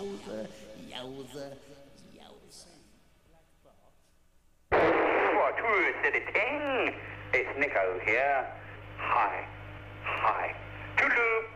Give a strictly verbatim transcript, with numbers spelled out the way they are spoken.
Yowza, yowza, yowza. What, who said it? It's Nico here. Hi, hi. Toodaloo.